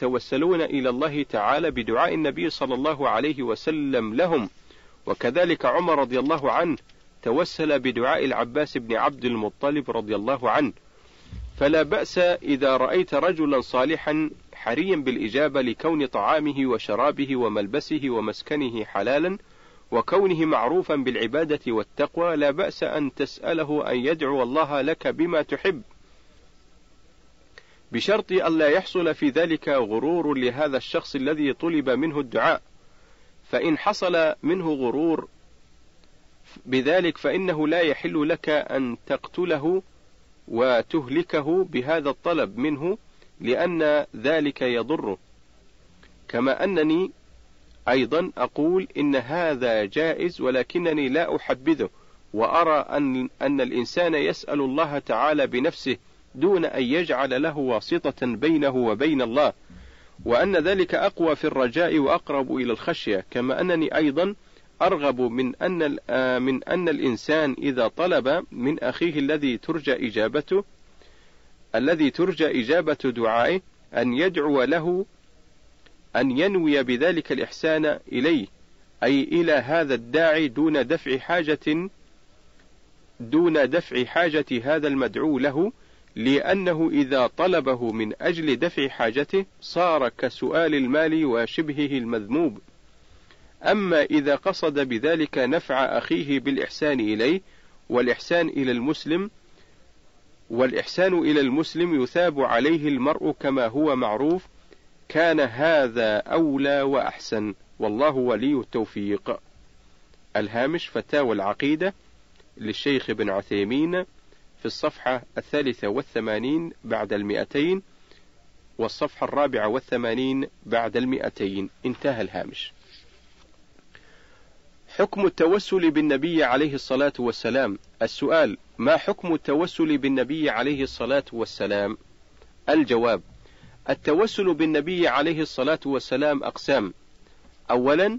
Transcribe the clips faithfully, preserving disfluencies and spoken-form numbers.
يتوسلون إلى الله تعالى بدعاء النبي صلى الله عليه وسلم لهم، وكذلك عمر رضي الله عنه توسل بدعاء العباس بن عبد المطلب رضي الله عنه. فلا بأس إذا رأيت رجلا صالحا حريا بالإجابة لكون طعامه وشرابه وملبسه ومسكنه حلالا، وكونه معروفا بالعبادة والتقوى، لا بأس أن تسأله أن يدعو الله لك بما تحب، بشرط ألا يحصل في ذلك غرور لهذا الشخص الذي طلب منه الدعاء. فإن حصل منه غرور بذلك فإنه لا يحل لك أن تقتله وتهلكه بهذا الطلب منه، لأن ذلك يضره. كما أنني أيضا أقول إن هذا جائز، ولكنني لا أحبذه، وأرى أن, أن الإنسان يسأل الله تعالى بنفسه دون أن يجعل له واسطة بينه وبين الله، وأن ذلك أقوى في الرجاء وأقرب إلى الخشية. كما أنني أيضا أرغب من أن, من أن الإنسان إذا طلب من أخيه الذي ترجى إجابته الذي ترجى إجابة دعائه أن يدعو له أن ينوي بذلك الإحسان إليه، أي إلى هذا الداعي، دون دفع حاجة دون دفع حاجة هذا المدعو له، لأنه إذا طلبه من أجل دفع حاجته صار كسؤال المال وشبهه المذموم. أما إذا قصد بذلك نفع أخيه بالإحسان إليه، والإحسان إلى المسلم والإحسان إلى المسلم يثاب عليه المرء كما هو معروف، كان هذا أولى وأحسن، والله ولي التوفيق. الهامش: فتاوى العقيدة للشيخ ابن عثيمين في الصفحة الثالثة والثمانين بعد المئتين، والصفحة الرابعة والثمانين بعد المئتين. انتهى الهامش. حكم التوسل بالنبي عليه الصلاة والسلام. السؤال: ما حكم التوسل بالنبي عليه الصلاة والسلام؟ الجواب: التوسل بالنبي عليه الصلاة والسلام أقسام. أولا،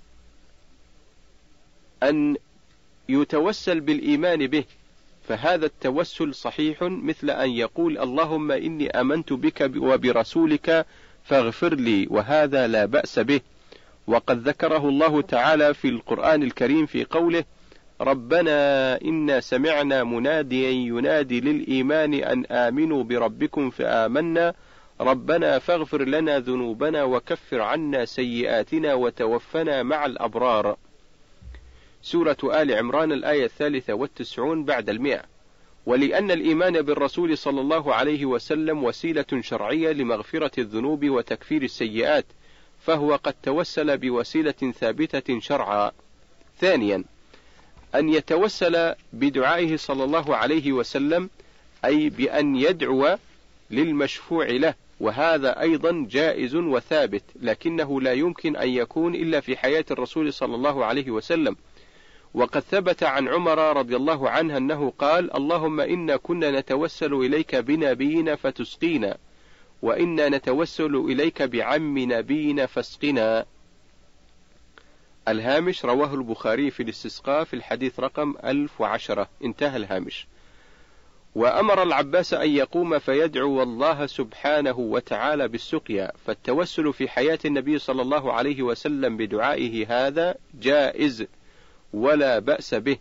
أن يتوسل بالإيمان به، فهذا التوسل صحيح، مثل أن يقول اللهم إني آمنت بك وبرسولك فاغفر لي، وهذا لا بأس به، وقد ذكره الله تعالى في القرآن الكريم في قوله ربنا إنا سمعنا مناديا ينادي للإيمان أن آمنوا بربكم فآمنا ربنا فاغفر لنا ذنوبنا وكفر عنا سيئاتنا وتوفنا مع الأبرار. سورة آل عمران الآية الثالثة والتسعون بعد المئة. ولأن الإيمان بالرسول صلى الله عليه وسلم وسيلة شرعية لمغفرة الذنوب وتكفير السيئات، فهو قد توسل بوسيلة ثابتة شرعا. ثانيا، أن يتوسل بدعائه صلى الله عليه وسلم، أي بأن يدعو للمشفوع له، وهذا أيضا جائز وثابت، لكنه لا يمكن أن يكون إلا في حياة الرسول صلى الله عليه وسلم. وقد ثبت عن عمر رضي الله عنه أنه قال اللهم إنا كنا نتوسل إليك بنبينا فتسقينا، وإنا نتوسل إليك بعم نبينا فاسقنا. الهامش: رواه البخاري في الاستسقاء في الحديث رقم ألف وعشرة. انتهى الهامش. وأمر العباس أن يقوم فيدعو الله سبحانه وتعالى بالسقيا، فالتوسل في حياة النبي صلى الله عليه وسلم بدعائه هذا جائز ولا بأس به.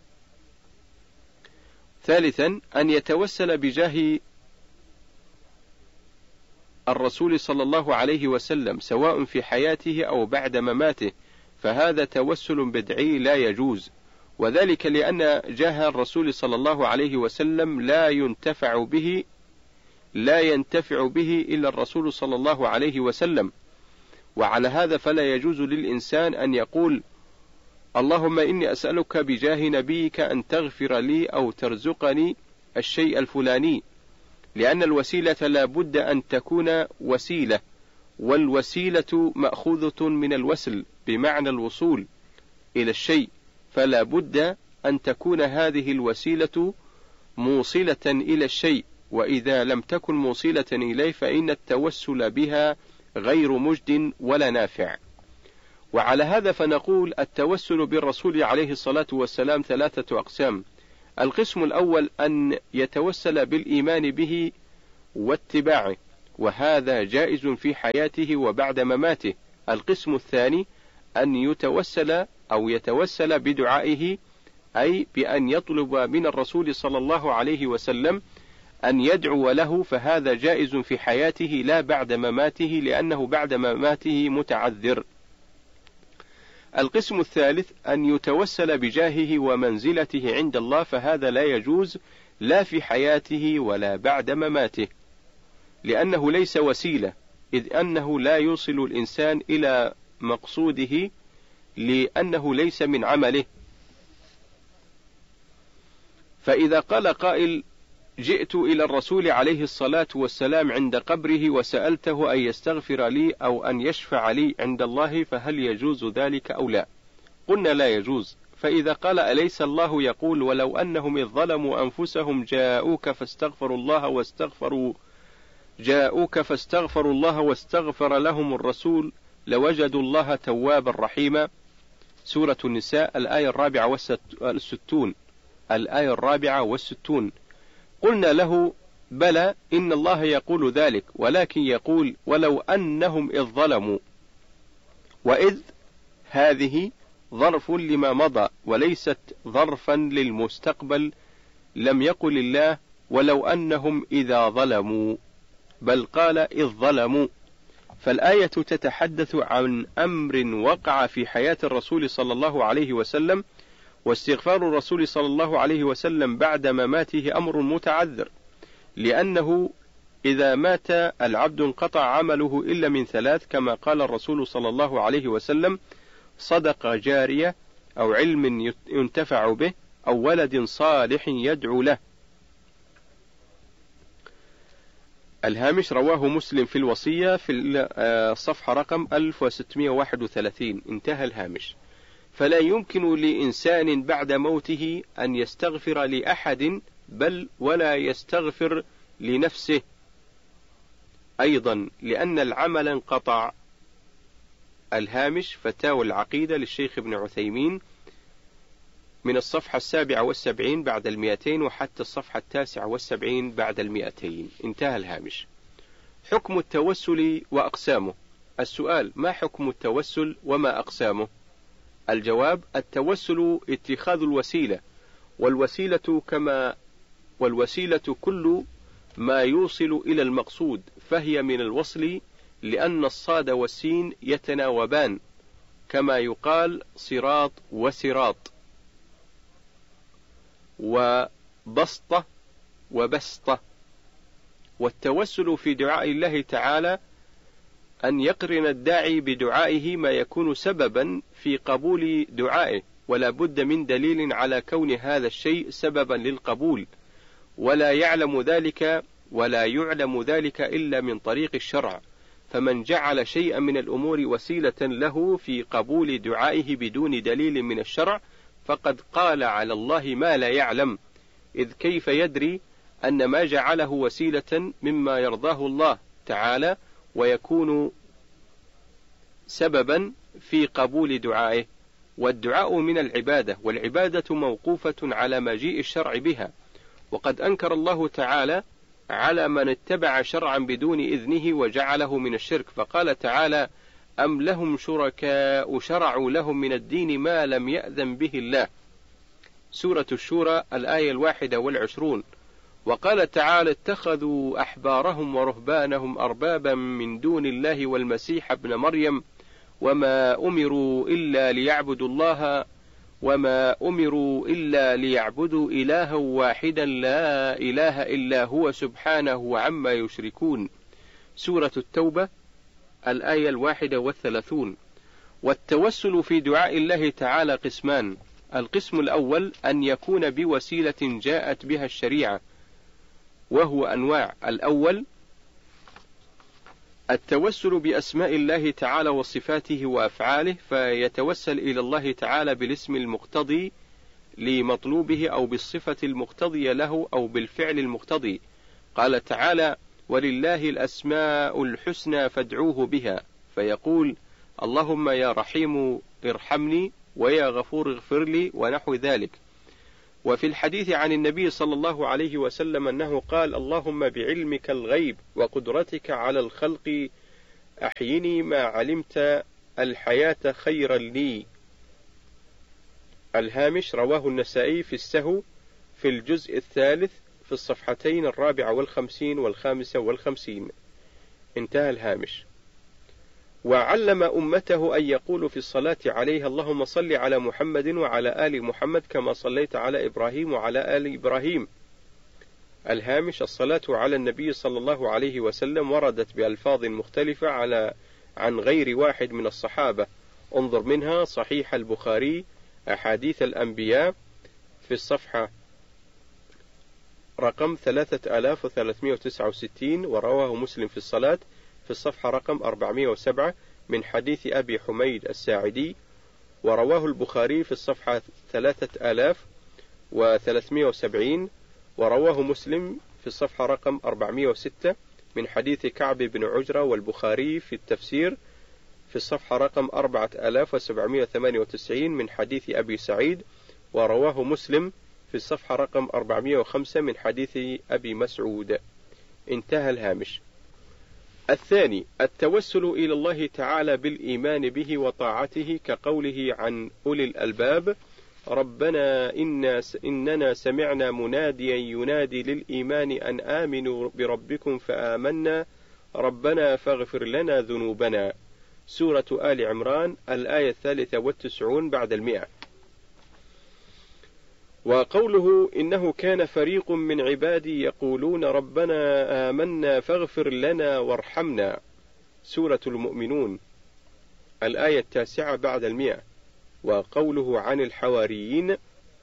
ثالثا، أن يتوسل بجاه الرسول صلى الله عليه وسلم سواء في حياته أو بعد مماته، فهذا توسل بدعي لا يجوز، وذلك لأن جاه الرسول صلى الله عليه وسلم لا ينتفع به لا ينتفع به إلا الرسول صلى الله عليه وسلم. وعلى هذا فلا يجوز للإنسان أن يقول اللهم إني أسألك بجاه نبيك أن تغفر لي أو ترزقني الشيء الفلاني، لأن الوسيلة لا بد أن تكون وسيلة، والوسيلة مأخوذة من الوسل بمعنى الوصول إلى الشيء، فلا بد أن تكون هذه الوسيلة موصلة إلى الشيء، وإذا لم تكن موصلة إليه فإن التوسل بها غير مجد ولا نافع. وعلى هذا فنقول التوسل بالرسول عليه الصلاة والسلام ثلاثة أقسام. القسم الأول أن يتوسل بالإيمان به واتباعه، وهذا جائز في حياته وبعد مماته. القسم الثاني أن يتوسل أو يتوسل بدعائه، أي بأن يطلب من الرسول صلى الله عليه وسلم أن يدعو له، فهذا جائز في حياته لا بعد مماته، لأنه بعد مماته متعذر. القسم الثالث أن يتوسل بجاهه ومنزلته عند الله، فهذا لا يجوز لا في حياته ولا بعد مماته، لأنه ليس وسيلة، إذ أنه لا يوصل الإنسان إلى مقصوده، لأنه ليس من عمله. فإذا قال قائل: جئت إلى الرسول عليه الصلاة والسلام عند قبره وسألته أن يستغفر لي أو أن يشفع لي عند الله، فهل يجوز ذلك أو لا؟ قلنا لا يجوز. فإذا قال: أليس الله يقول: ولو أنهم إذ ظلموا أنفسهم جاءوك فاستغفروا الله واستغفروا جاءوك فاستغفروا الله واستغفر لهم الرسول لوجدوا الله توابا رحيما. سورة النساء الآية الرابعة والستون الآية الرابعة والستون. قلنا له: بلى، إن الله يقول ذلك، ولكن يقول: ولو أنهم إذ ظلموا، وإذ هذه ظرف لما مضى وليست ظرفا للمستقبل. لم يقل الله: ولو أنهم إذا ظلموا، بل قال: إذ ظلموا. فالآية تتحدث عن أمر وقع في حياة الرسول صلى الله عليه وسلم، واستغفار الرسول صلى الله عليه وسلم بعد مماته أمر متعذر، لأنه إذا مات العبد انقطع عمله إلا من ثلاث، كما قال الرسول صلى الله عليه وسلم: صدقة جارية، أو علم ينتفع به، أو ولد صالح يدعو له. الهامش: رواه مسلم في الوصية في الصفحة رقم ألف وستمائة وواحد وثلاثين. انتهى الهامش. فلا يمكن لإنسان بعد موته أن يستغفر لأحد، بل ولا يستغفر لنفسه أيضا، لأن العمل انقطع. الهامش: فتاوى العقيدة للشيخ ابن عثيمين، من الصفحة السابعة والسبعين بعد المئتين وحتى الصفحة التاسعة والسبعين بعد المئتين. انتهى الهامش. حكم التوسل وأقسامه. السؤال: ما حكم التوسل وما أقسامه؟ الجواب: التوسل اتخاذ الوسيلة، والوسيلة كما والوسيلة كل ما يوصل إلى المقصود، فهي من الوصل، لأن الصاد والسين يتناوبان، كما يقال صراط وسراط، وبسطة وبسطة. والتوسل في دعاء الله تعالى أن يقرن الداعي بدعائه ما يكون سببا في قبول دعائه، ولا بد من دليل على كون هذا الشيء سببا للقبول، ولا يعلم ذلك ولا يعلم ذلك إلا من طريق الشرع. فمن جعل شيئا من الأمور وسيلة له في قبول دعائه بدون دليل من الشرع، فقد قال على الله ما لا يعلم، إذ كيف يدري أن ما جعله وسيلة مما يرضاه الله تعالى ويكون سببا في قبول دعائه. والدعاء من العبادة، والعبادة موقوفة على مجيء الشرع بها، وقد أنكر الله تعالى على من اتبع شرعا بدون إذنه وجعله من الشرك، فقال تعالى: أم لهم شركاء شرعوا لهم من الدين ما لم يأذن به الله. سورة الشورى الآية الواحدة والعشرون. وقال تعالى: اتخذوا أحبارهم ورهبانهم أربابا من دون الله والمسيح ابن مريم وما أمروا إلا ليعبدوا الله وما أمروا إلا ليعبدوا إلها واحدا لا إله إلا هو سبحانه عما يشركون. سورة التوبة الآية الواحدة والثلاثون. والتوسل في دعاء الله تعالى قسمان: القسم الأول أن يكون بوسيلة جاءت بها الشريعة، وهو أنواع. الأول التوسل بأسماء الله تعالى وصفاته وأفعاله، فيتوسل إلى الله تعالى بالاسم المقتضي لمطلوبه، أو بالصفة المقتضية له، أو بالفعل المقتضي. قال تعالى: ولله الأسماء الحسنى فادعوه بها، فيقول: اللهم يا رحيم ارحمني، ويا غفور اغفر لي، ونحو ذلك. وفي الحديث عن النبي صلى الله عليه وسلم أنه قال: اللهم بعلمك الغيب وقدرتك على الخلق أحيني ما علمت الحياة خيرا لي. الهامش: رواه النسائي في السهو في الجزء الثالث في الصفحتين الرابعة والخمسين والخامسة والخمسين. انتهى الهامش. وعلم أمته أن يقولوا في الصلاة عليه: اللهم صل على محمد وعلى آل محمد كما صليت على إبراهيم وعلى آل إبراهيم. الهامش: الصلاة على النبي صلى الله عليه وسلم وردت بألفاظ مختلفة على عن غير واحد من الصحابة. انظر منها صحيح البخاري أحاديث الأنبياء في الصفحة رقم ثلاثة آلاف وثلاثمائة وتسعة وستين، ورواه مسلم في الصلاة في الصفحة رقم أربعمائة وسبعة من حديث أبي حميد الساعدي، ورواه البخاري في الصفحة ثلاثة آلاف وثلاثمائة وسبعين، ورواه مسلم في الصفحة رقم أربعمائة وستة من حديث كعب بن عجرة، والبخاري في التفسير في الصفحة رقم أربعة آلاف وسبعمائة وثمانية وتسعين من حديث أبي سعيد، ورواه مسلم في الصفحة رقم أربعمائة وخمسة من حديث أبي مسعود. انتهى الهامش. الثاني: التوسل إلى الله تعالى بالإيمان به وطاعته، كقوله عن أولي الألباب: ربنا إنا إننا سمعنا مناديا ينادي للإيمان أن آمنوا بربكم فآمنا ربنا فاغفر لنا ذنوبنا. سورة آل عمران الآية الثالثة والتسعون بعد المئة. وقوله: إنه كان فريق من عبادي يقولون ربنا آمنا فاغفر لنا وارحمنا. سورة المؤمنون الآية التاسعة بعد المئة. وقوله عن الحواريين: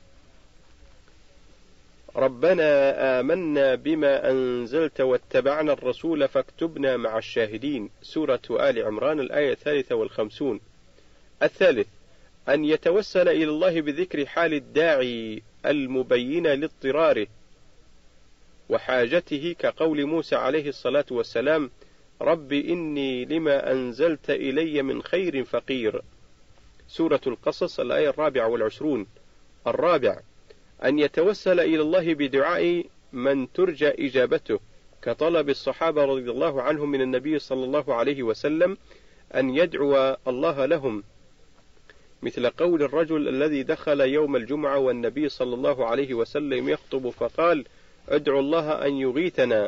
ربنا آمنا بما أنزلت واتبعنا الرسول فاكتبنا مع الشاهدين. سورة آل عمران الآية الثالثة والخمسون. الثالث: أن يتوسل إلى الله بذكر حال الداعي المبينة لاضطراره وحاجته، كقول موسى عليه الصلاة والسلام: رب إني لما أنزلت إلي من خير فقير. سورة القصص الآية الرابعة والعشرون. الرابع: أن يتوسل إلى الله بدعاء من ترجى إجابته، كطلب الصحابة رضي الله عنهم من النبي صلى الله عليه وسلم أن يدعو الله لهم، مثل قول الرجل الذي دخل يوم الجمعة والنبي صلى الله عليه وسلم يخطب فقال: ادعو الله أن يغيثنا.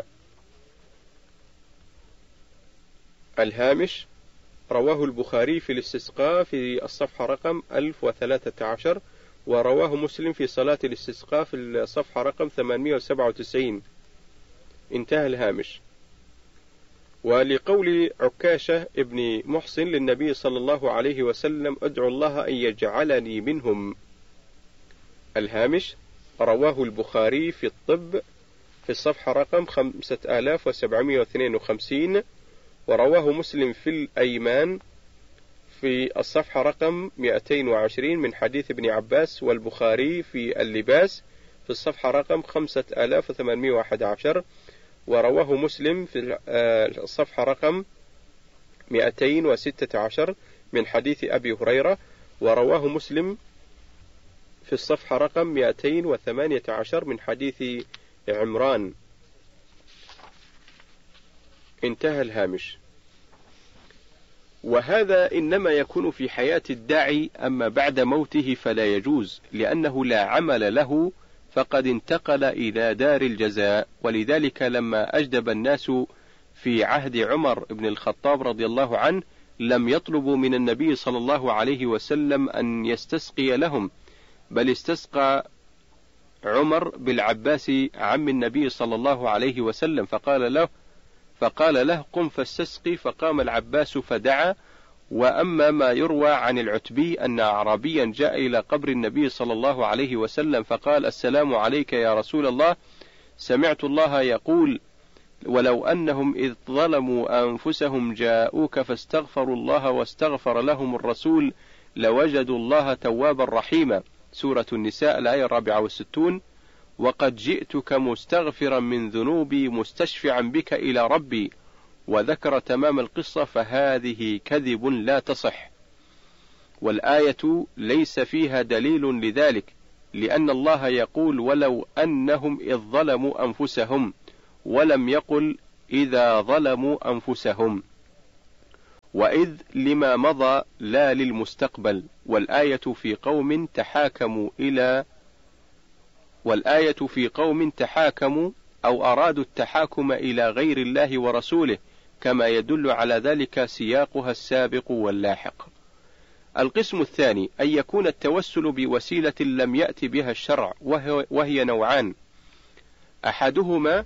الهامش: رواه البخاري في الاستسقاء في الصفحة رقم ألف وثلاثة عشر، ورواه مسلم في صلاة الاستسقاء في الصفحة رقم ثمانمائة وسبعة وتسعين. انتهى الهامش. ولقول عكاشة ابن محصن للنبي صلى الله عليه وسلم: ادعو الله أن يجعلني منهم. الهامش: رواه البخاري في الطب في الصفحة رقم خمسة آلاف وسبعمائة واثنين وخمسين، ورواه مسلم في الأيمان في الصفحة رقم مئتين وعشرين من حديث ابن عباس، والبخاري في اللباس في الصفحة رقم خمسة آلاف وثمانمائة وأحد عشر، ورواه مسلم في الصفحة رقم مئتين وستة عشر من حديث أبي هريرة، ورواه مسلم في الصفحة رقم مئتين وثمانية عشر من حديث عمران. انتهى الهامش. وهذا إنما يكون في حياة الداعي، أما بعد موته فلا يجوز، لأنه لا عمل له، فقد انتقل إلى دار الجزاء. ولذلك لما أجدب الناس في عهد عمر بن الخطاب رضي الله عنه لم يطلبوا من النبي صلى الله عليه وسلم أن يستسقي لهم، بل استسقى عمر بالعباس عم النبي صلى الله عليه وسلم، فقال له فقال له قم فاستسقي، فقام العباس فدعا. وأما ما يروى عن العتبي أن أعرابيا جاء إلى قبر النبي صلى الله عليه وسلم فقال: السلام عليك يا رسول الله، سمعت الله يقول: ولو أنهم إذ ظلموا أنفسهم جاءوك فاستغفروا الله واستغفر لهم الرسول لوجدوا الله توابا رحيما. سورة النساء الآية الرابعة والستون. وقد جئتك مستغفرا من ذنوبي مستشفعا بك إلى ربي، وذكر تمام القصة، فهذه كذب لا تصح، والآية ليس فيها دليل لذلك، لأن الله يقول ولو أنهم إذ ظلموا أنفسهم، ولم يقل إذا ظلموا أنفسهم، وإذ لما مضى لا للمستقبل، والآية في قوم تحاكموا إلى والآية في قوم تحاكموا أو أرادوا التحاكم إلى غير الله ورسوله، كما يدل على ذلك سياقها السابق واللاحق. القسم الثاني أن يكون التوسل بوسيلة لم يأت بها الشرع، وهي نوعان: أحدهما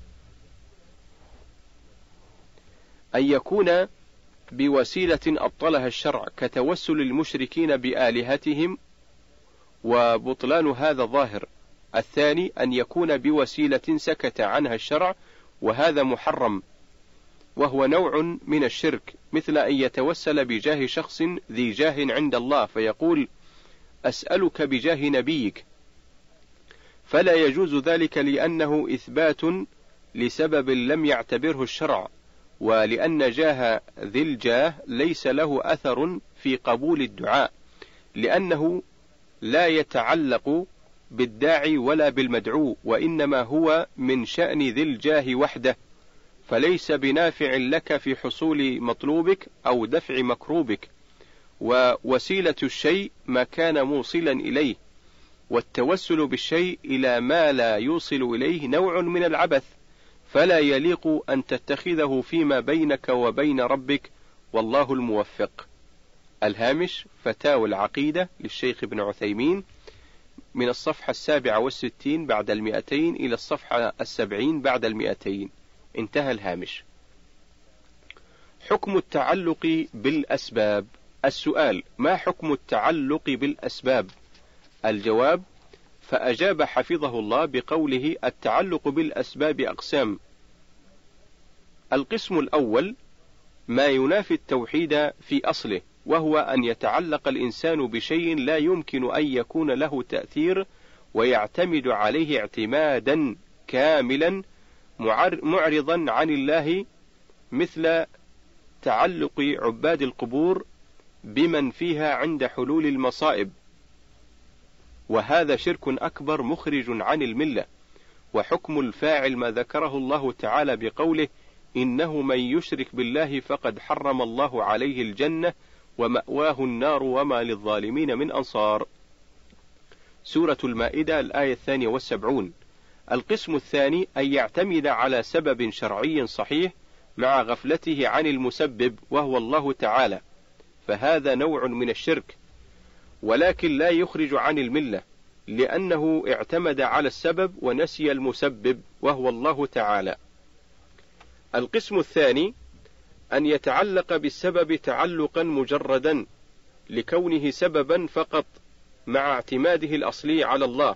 أن يكون بوسيلة أبطلها الشرع كتوسل المشركين بآلهتهم، وبطلان هذا ظاهر. الثاني أن يكون بوسيلة سكت عنها الشرع، وهذا محرم، وهو نوع من الشرك، مثل أن يتوسل بجاه شخص ذي جاه عند الله فيقول أسألك بجاه نبيك، فلا يجوز ذلك لأنه إثبات لسبب لم يعتبره الشرع، ولأن جاه ذي الجاه ليس له أثر في قبول الدعاء، لأنه لا يتعلق بالداعي ولا بالمدعو، وإنما هو من شأن ذي الجاه وحده، فليس بنافع لك في حصول مطلوبك أو دفع مكروبك. ووسيلة الشيء ما كان موصلا إليه، والتوسل بالشيء إلى ما لا يوصل إليه نوع من العبث، فلا يليق أن تتخذه فيما بينك وبين ربك، والله الموفق. الهامش فتاوى العقيدة للشيخ ابن عثيمين، من الصفحة السابعة والستين بعد المئتين إلى الصفحة السبعين بعد المئتين. انتهى الهامش. حكم التعلق بالأسباب. السؤال: ما حكم التعلق بالأسباب؟ الجواب: فأجاب حفظه الله بقوله: التعلق بالأسباب أقسام. القسم الأول ما ينافي التوحيد في أصله، وهو أن يتعلق الإنسان بشيء لا يمكن أن يكون له تأثير ويعتمد عليه اعتمادا كاملا معرضا عن الله، مثل تعلق عباد القبور بمن فيها عند حلول المصائب، وهذا شرك أكبر مخرج عن الملة. وحكم الفاعل ما ذكره الله تعالى بقوله: إنه من يشرك بالله فقد حرم الله عليه الجنة ومأواه النار وما للظالمين من أنصار. سورة المائدة الآية الثانية والسبعون. القسم الثاني أن يعتمد على سبب شرعي صحيح مع غفلته عن المسبب وهو الله تعالى، فهذا نوع من الشرك، ولكن لا يخرج عن الملة، لأنه اعتمد على السبب ونسي المسبب وهو الله تعالى. القسم الثاني أن يتعلق بالسبب تعلقا مجردا لكونه سببا فقط مع اعتماده الأصلي على الله،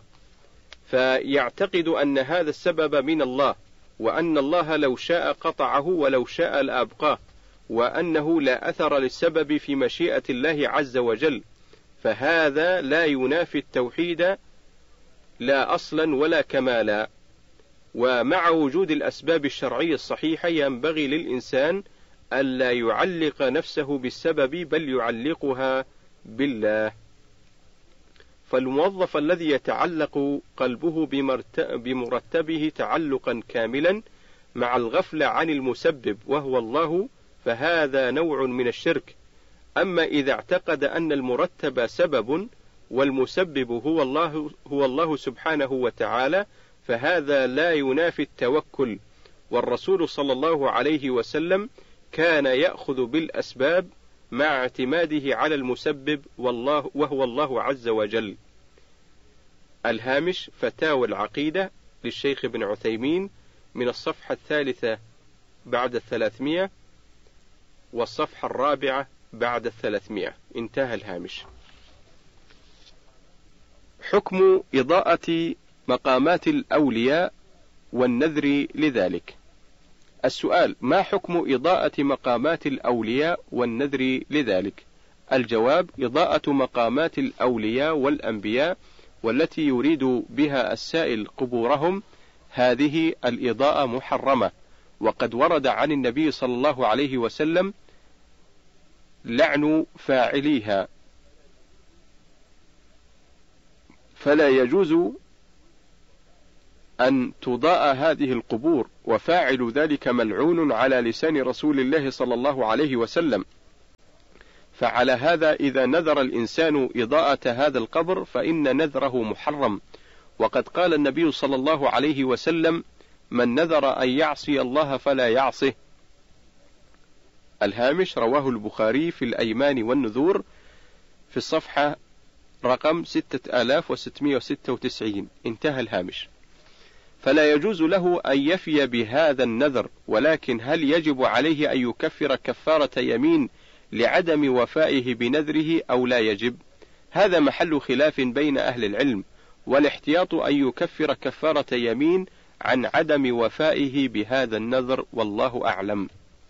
فيعتقد أن هذا السبب من الله، وأن الله لو شاء قطعه ولو شاء لأبقاه، وأنه لا أثر للسبب في مشيئة الله عز وجل، فهذا لا ينافي التوحيد لا أصلا ولا كمالا. ومع وجود الأسباب الشرعية الصحيحة ينبغي للإنسان ألا يعلق نفسه بالسبب بل يعلقها بالله. فالموظف الذي يتعلق قلبه بمرتبه تعلقا كاملا مع الغفلة عن المسبب وهو الله، فهذا نوع من الشرك. أما إذا اعتقد أن المرتب سبب والمسبب هو الله, هو الله سبحانه وتعالى، فهذا لا ينافي التوكل. والرسول صلى الله عليه وسلم كان يأخذ بالأسباب مع اعتماده على المسبب والله وهو الله عز وجل. الهامش فتاوى العقيدة للشيخ ابن عثيمين، من الصفحة الثالثة بعد الثلاثمائة والصفحة الرابعة بعد الثلاثمائة. انتهى الهامش. حكم إضاءة مقامات الأولياء والنذر لذلك. السؤال: ما حكم إضاءة مقامات الأولياء والنذر لذلك؟ الجواب: إضاءة مقامات الأولياء والأنبياء والتي يريد بها السائل قبورهم، هذه الإضاءة محرمة، وقد ورد عن النبي صلى الله عليه وسلم لعن فاعليها، فلا يجوز أن تضاء هذه القبور، وفاعل ذلك ملعون على لسان رسول الله صلى الله عليه وسلم. فعلى هذا إذا نذر الإنسان إضاءة هذا القبر فإن نذره محرم، وقد قال النبي صلى الله عليه وسلم: من نذر أن يعصي الله فلا يعصه. الهامش: رواه البخاري في الأيمان والنذور في الصفحة رقم ستة آلاف وستمائة وستة وتسعين. انتهى الهامش. فلا يجوز له أن يفي بهذا النذر، ولكن هل يجب عليه أن يكفر كفارة يمين لعدم وفائه بنذره أو لا يجب؟ هذا محل خلاف بين أهل العلم، والاحتياط أن يكفر كفارة يمين عن عدم وفائه بهذا النذر، والله أعلم.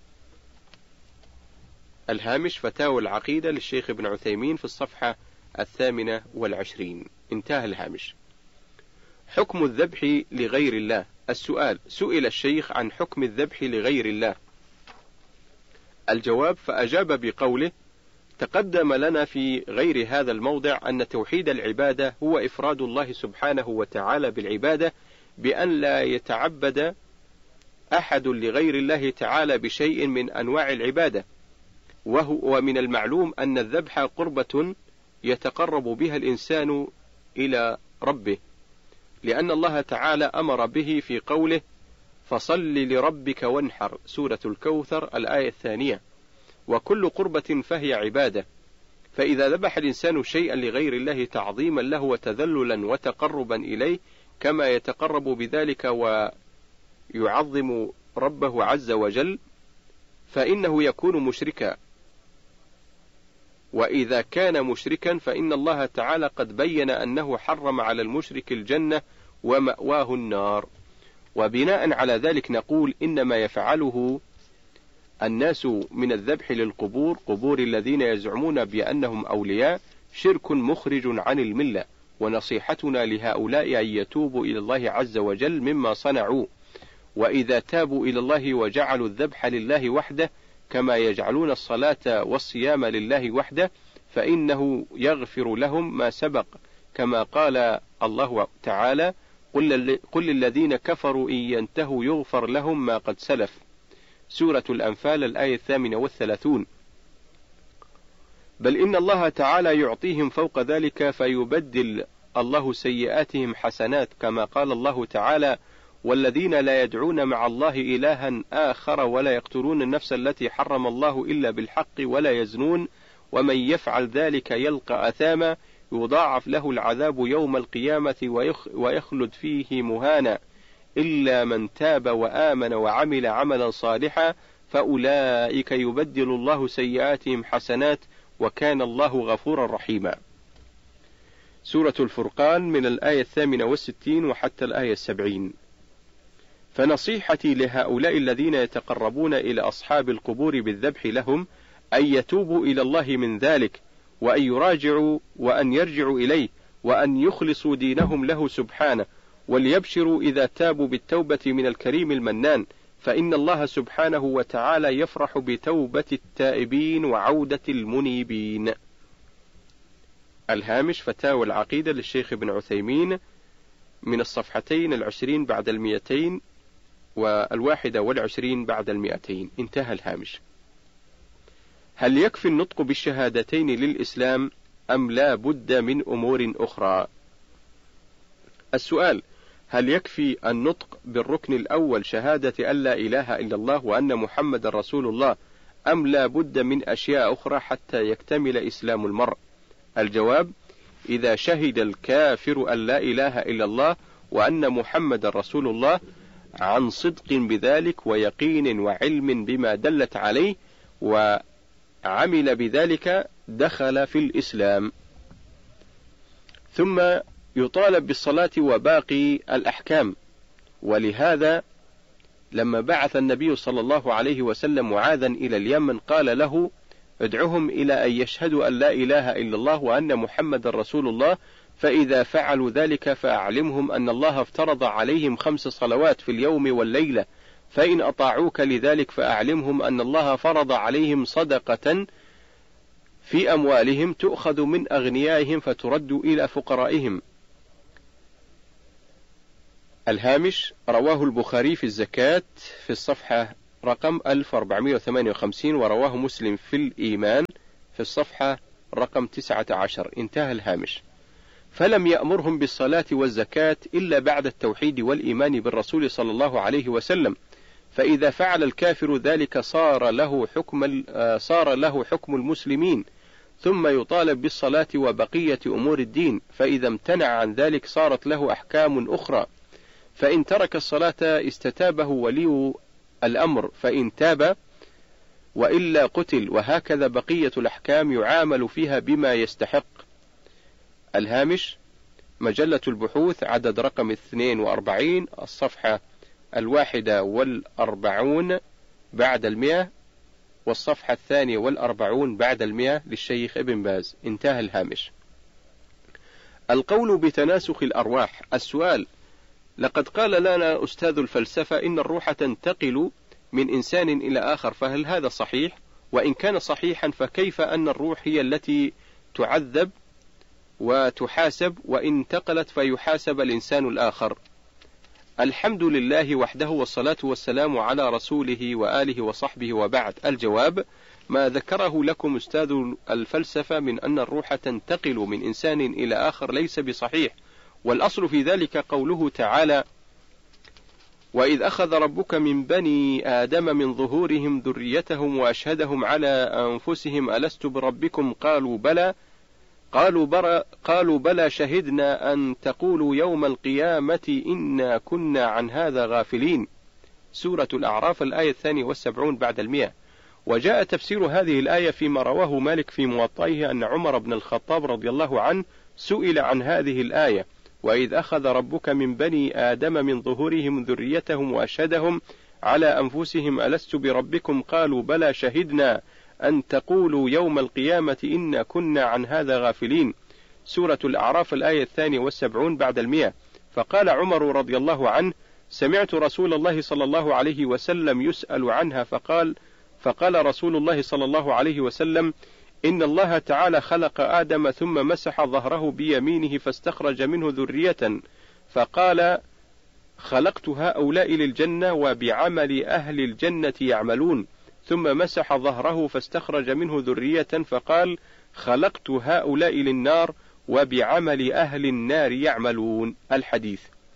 الهامش: فتاوى العقيدة للشيخ ابن عثيمين في الصفحة الثامنة والعشرين. انتهى الهامش. حكم الذبح لغير الله. السؤال: سئل الشيخ عن حكم الذبح لغير الله. الجواب: فأجاب بقوله: تقدم لنا في غير هذا الموضع أن توحيد العبادة هو إفراد الله سبحانه وتعالى بالعبادة، بأن لا يتعبد أحد لغير الله تعالى بشيء من أنواع العبادة، وهو ومن المعلوم أن الذبح قربة يتقرب بها الإنسان إلى ربه، لأن الله تعالى أمر به في قوله: فصل لربك وانحر، سورة الكوثر الآية الثانية. وكل قربة فهي عبادة، فإذا ذبح الإنسان شيئا لغير الله تعظيما له وتذللا وتقربا إليه كما يتقرب بذلك ويعظم ربه عز وجل، فإنه يكون مشركا. وإذا كان مشركا فإن الله تعالى قد بين أنه حرم على المشرك الجنة ومأواه النار. وبناء على ذلك نقول: إنما يفعله الناس من الذبح للقبور، قبور الذين يزعمون بأنهم أولياء، شرك مخرج عن الملة، ونصيحتنا لهؤلاء أن يتوبوا إلى الله عز وجل مما صنعوا، وإذا تابوا إلى الله وجعلوا الذبح لله وحده كما يجعلون الصلاة والصيام لله وحده فإنه يغفر لهم ما سبق، كما قال الله تعالى: قل للذين كفروا إن ينتهوا يغفر لهم ما قد سلف، سورة الأنفال الآية الثامنة والثلاثون. بل إن الله تعالى يعطيهم فوق ذلك فيبدل الله سيئاتهم حسنات، كما قال الله تعالى: والذين لا يدعون مع الله إلها آخر ولا يقتلون النفس التي حرم الله إلا بالحق ولا يزنون ومن يفعل ذلك يلقى أثاما يضاعف له العذاب يوم القيامة ويخلد فيه مهانا إلا من تاب وآمن وعمل عملا صالحا فأولئك يبدل الله سيئاتهم حسنات وكان الله غفورا رحيما. سورة الفرقان من الآية الثامنة والستين وحتى الآية السبعين. فنصيحتي لهؤلاء الذين يتقربون إلى أصحاب القبور بالذبح لهم أن يتوبوا إلى الله من ذلك، وأن يراجعوا وأن يرجعوا إليه، وأن يخلصوا دينهم له سبحانه، وليبشروا إذا تابوا بالتوبة من الكريم المنان، فإن الله سبحانه وتعالى يفرح بتوبة التائبين وعودة المنيبين. الهامش: فتاوى العقيدة للشيخ ابن عثيمين من الصفحتين العشرين بعد المئتين والواحدة والعشرين بعد المئتين. انتهى الهامش. هل يكفي النطق بالشهادتين للإسلام أم لا بد من أمور أخرى؟ السؤال: هل يكفي النطق بالركن الأول شهادة أن لا إله إلا الله وأن محمد رسول الله أم لا بد من أشياء أخرى حتى يكتمل إسلام المرء؟ الجواب: إذا شهد الكافر أن لا إله إلا الله وأن محمد رسول الله عن صدق بذلك ويقين وعلم بما دلت عليه وعمل بذلك دخل في الإسلام، ثم يطالب بالصلاة وباقي الأحكام. ولهذا لما بعث النبي صلى الله عليه وسلم معاذا إلى اليمن قال له: ادعهم إلى أن يشهدوا أن لا إله إلا الله وأن محمد رسول الله، فإذا فعلوا ذلك فأعلمهم أن الله افترض عليهم خمس صلوات في اليوم والليلة، فإن أطاعوك لذلك فأعلمهم أن الله فرض عليهم صدقة في أموالهم تؤخذ من أغنيائهم فترد إلى فقرائهم، الهامش: رواه البخاري في الزكاة في الصفحة رقم ألف وأربعمائة وثمانية وخمسين، ورواه مسلم في الإيمان في الصفحة رقم تسعة عشر. انتهى الهامش. فلم يأمرهم بالصلاة والزكاة إلا بعد التوحيد والإيمان بالرسول صلى الله عليه وسلم، فإذا فعل الكافر ذلك صار له حكم صار له حكم المسلمين، ثم يطالب بالصلاة وبقية أمور الدين، فإذا امتنع عن ذلك صارت له أحكام أخرى، فإن ترك الصلاة استتابه ولي الأمر فإن تاب، وإلا قتل، وهكذا بقية الأحكام يعامل فيها بما يستحق. الهامش: مجلة البحوث عدد رقم اثنين وأربعين، الصفحة الواحدة والأربعون بعد المئة، والصفحة الثانية والأربعون بعد المئة للشيخ ابن باز. انتهى الهامش. القول بتناسخ الأرواح. السؤال: لقد قال لنا أستاذ الفلسفة إن الروح تنتقل من إنسان إلى آخر، فهل هذا صحيح؟ وإن كان صحيحا فكيف أن الروح هي التي تعذب وتحاسب، وإن انتقلت فيحاسب الإنسان الآخر؟ الحمد لله وحده، والصلاة والسلام على رسوله وآله وصحبه، وبعد. الجواب: ما ذكره لكم أستاذ الفلسفة من أن الروح تنتقل من إنسان إلى آخر ليس بصحيح، والأصل في ذلك قوله تعالى: وإذ أخذ ربك من بني آدم من ظهورهم ذريتهم وأشهدهم على أنفسهم ألست بربكم قالوا بلى قالوا بلى قالوا بلى شهدنا أن تقولوا يوم القيامة إنا كنا عن هذا غافلين. سورة الأعراف الآية الثانية والسبعون بعد المئة. وجاء تفسير هذه الآية فيما رواه مالك في موطئه أن عمر بن الخطاب رضي الله عنه سئل عن هذه الآية: وإذ أخذ ربك من بني آدم من ظهورهم ذريتهم وأشهدهم على أنفسهم ألست بربكم قالوا بلى شهدنا أن تقولوا يوم القيامة إنا كنا عن هذا غافلين. سورة الأعراف الآية الثانية والسبعون بعد المئة. فقال عمر رضي الله عنه: سمعت رسول الله صلى الله عليه وسلم يسأل عنها، فقال فقال رسول الله صلى الله عليه وسلم: إن الله تعالى خلق آدم ثم مسح ظهره بيمينه فاستخرج منه ذرية، فقال: خلقت هؤلاء للجنة وبعمل أهل الجنة يعملون، ثم مسح ظهره فاستخرج منه ذرية، فقال: خلقت هؤلاء للنار وبعمل أهل النار يعملون. الحديث.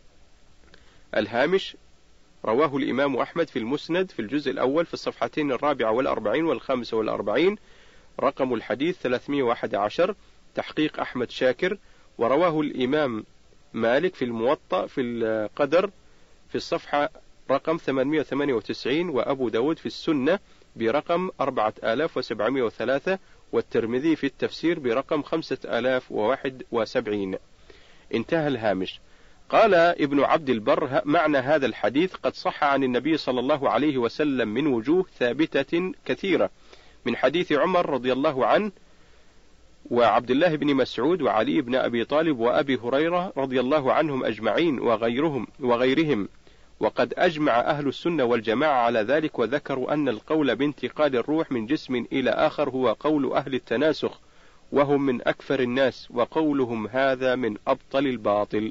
الهامش: رواه الإمام أحمد في المسند في الجزء الأول في الصفحتين الرابعة والأربعين والخامسة والأربعين، رقم الحديث ثلاثمائة وأحد عشر، تحقيق أحمد شاكر. ورواه الإمام مالك في الموطأ في القدر في الصفحة رقم ثمانمائة وثمانية وتسعين، وأبو داود في السنة برقم أربعة آلاف وسبعمائة وثلاثة، والترمذي في التفسير برقم خمسة آلاف وواحد وسبعين. انتهى الهامش. قال ابن عبد البر: معنى هذا الحديث قد صح عن النبي صلى الله عليه وسلم من وجوه ثابتة كثيرة، من حديث عمر رضي الله عنه وعبد الله بن مسعود وعلي بن أبي طالب وأبي هريرة رضي الله عنهم أجمعين وغيرهم وغيرهم وقد أجمع أهل السنة والجماعة على ذلك، وذكروا أن القول بانتقال الروح من جسم إلى آخر هو قول أهل التناسخ، وهم من أكفر الناس، وقولهم هذا من أبطل الباطل.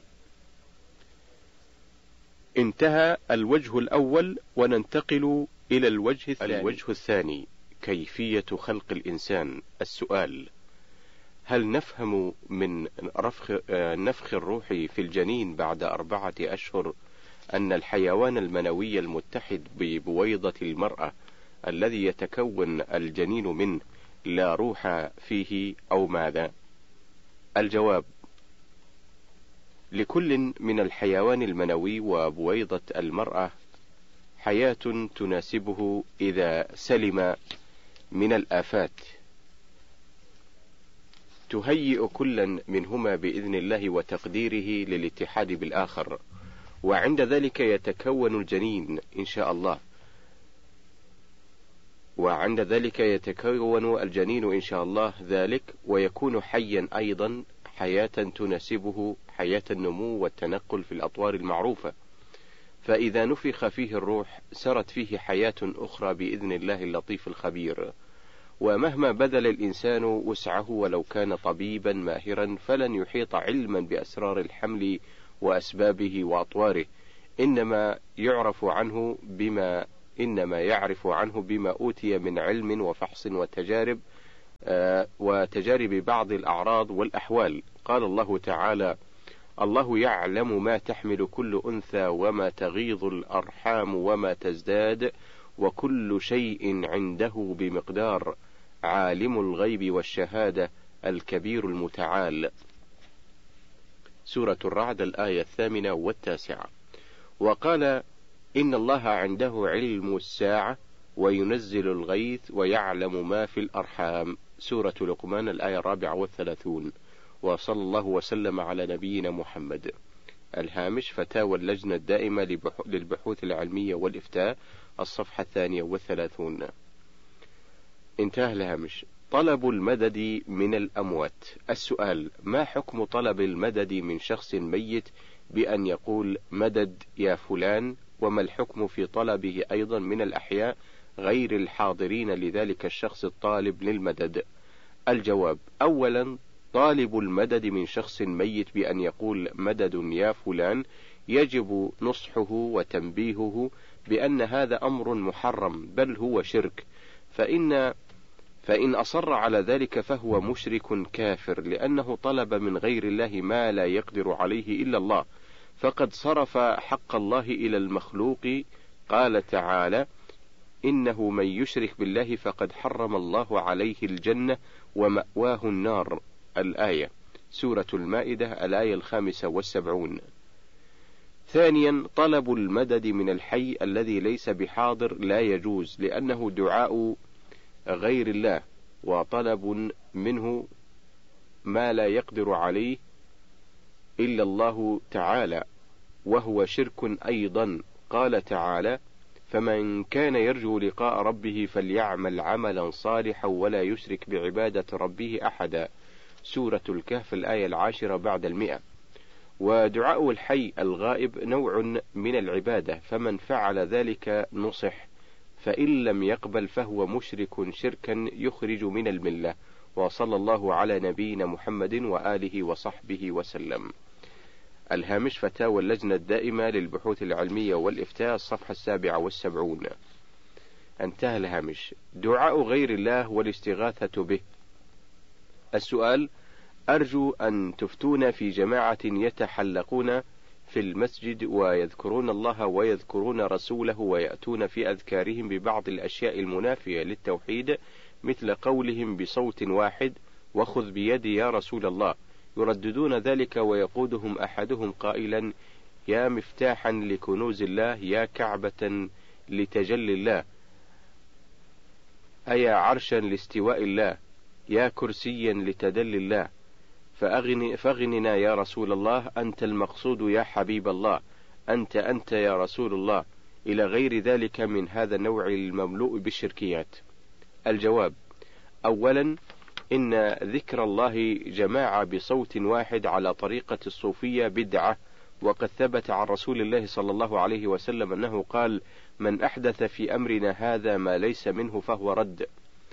انتهى الوجه الأول، وننتقل إلى الوجه الثاني. الوجه الثاني: كيفية خلق الإنسان. السؤال: هل نفهم من رفخ نفخ الروح في الجنين بعد أربعة أشهر أن الحيوان المنوي المتحد ببويضة المرأة الذي يتكون الجنين منه لا روح فيه أو ماذا؟ الجواب: لكل من الحيوان المنوي وبويضة المرأة حياة تناسبه إذا سلم من الآفات تهيئ كلا منهما بإذن الله وتقديره للاتحاد بالآخر، وعند ذلك يتكون الجنين إن شاء الله وعند ذلك يتكون الجنين إن شاء الله ذلك ويكون حيا أيضا حياة تناسبه حياة النمو والتنقل في الأطوار المعروفة، فإذا نفخ فيه الروح سرت فيه حياة أخرى بإذن الله اللطيف الخبير. ومهما بذل الإنسان وسعه ولو كان طبيبا ماهرا فلن يحيط علما بأسرار الحمل وأسبابه وأطواره إنما يعرف عنه بما إنما يعرف عنه بما أوتي من علم وفحص وتجارب آه وتجارب بعض الأعراض والأحوال. قال الله تعالى: الله يعلم ما تحمل كل أنثى وما تغيض الأرحام وما تزداد وكل شيء عنده بمقدار، عالم الغيب والشهادة الكبير المتعال. سورة الرعد الآية الثامنة والتاسعة. وقال: إن الله عنده علم الساعة وينزل الغيث ويعلم ما في الأرحام. سورة لقمان الآية الرابعة والثلاثون. وصلى الله وسلم على نبينا محمد. الهامش: فتاوى اللجنة الدائمة للبحوث العلمية والإفتاء، الصفحة الثانية والثلاثون. انتهى الهامش. طلب المدد من الأموات. السؤال: ما حكم طلب المدد من شخص ميت بأن يقول مدد يا فلان؟ وما الحكم في طلبه أيضا من الأحياء غير الحاضرين لذلك الشخص الطالب للمدد؟ الجواب: أولا، طالب المدد من شخص ميت بأن يقول مدد يا فلان يجب نصحه وتنبيهه بأن هذا أمر محرم بل هو شرك، فإن فإن أصر على ذلك فهو مشرك كافر، لأنه طلب من غير الله ما لا يقدر عليه إلا الله، فقد صرف حق الله إلى المخلوق. قال تعالى: إنه من يشرك بالله فقد حرم الله عليه الجنة ومأواه النار. الآية، سورة المائدة الآية الخامسة والسبعون. ثانيا، طلب المدد من الحي الذي ليس بحاضر لا يجوز، لأنه دعاء غير الله وطلب منه ما لا يقدر عليه إلا الله تعالى، وهو شرك أيضا. قال تعالى: فمن كان يرجو لقاء ربه فليعمل عملا صالحا ولا يشرك بعبادة ربه أحدا. سورة الكهف الآية العاشرة بعد المئة. ودعاء الحي الغائب نوع من العبادة، فمن فعل ذلك نصح، فإن لم يقبل فهو مشرك شركا يخرج من الملة. وصلى الله على نبينا محمد وآله وصحبه وسلم. الهامش: فتاوى اللجنة الدائمة للبحوث العلمية والإفتاء، الصفحة السابعة والسبعون. انتهى الهامش. دعاء غير الله والاستغاثة به. السؤال: أرجو أن تفتون في جماعة يتحلقون في المسجد ويذكرون الله ويذكرون رسوله ويأتون في أذكارهم ببعض الأشياء المنافية للتوحيد، مثل قولهم بصوت واحد: وخذ بيدي يا رسول الله، يرددون ذلك ويقودهم أحدهم قائلا: يا مفتاحا لكنوز الله، يا كعبة لتجلي الله، أيا عرشا لاستواء الله، يا كرسيا لتدلي الله، فأغن فاغننا يا رسول الله، أنت المقصود يا حبيب الله، أنت أنت يا رسول الله، إلى غير ذلك من هذا النوع المملوء بالشركيات. الجواب: أولا، إن ذكر الله جماعة بصوت واحد على طريقة الصوفية بدعة، وقد ثبت عن رسول الله صلى الله عليه وسلم أنه قال: من أحدث في أمرنا هذا ما ليس منه فهو رد.